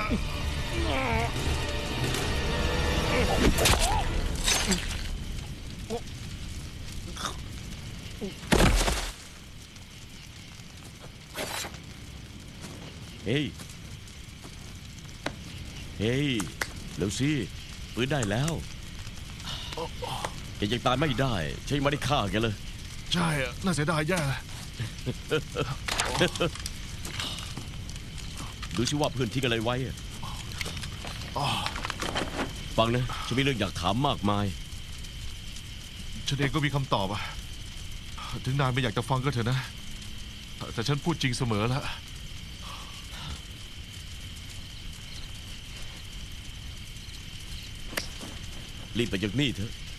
เฮ้ยเร็วสิฟื้นได้แล้วแกยังตายไม่ได้ฉันยังไม่ได้ฆ่าแกเลยใช่น่าเสียดายแย่ดูสิว่าเพื่อนทิ้งอะไรไว้ฟังนะฉันมีเรื่องอยากถามมากมายฉันเองก็มีคำตอบถึงนายไม่อยากจะฟังก็เถอะนะแต่ฉันพูดจริงเสมอแล้วรีบไปจากนี่เถอะ